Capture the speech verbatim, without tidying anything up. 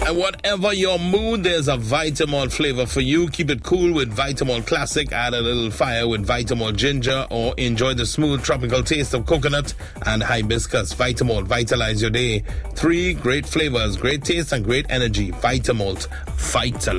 And whatever your mood, there's a Vitamalt flavor for you. Keep it cool with Vitamalt Classic. Add a little fire with Vitamalt Ginger, or enjoy the smooth tropical taste of coconut and hibiscus. Vitamalt, vitalize your day. Three great flavors, great taste, and great energy. Vitamalt, Vital.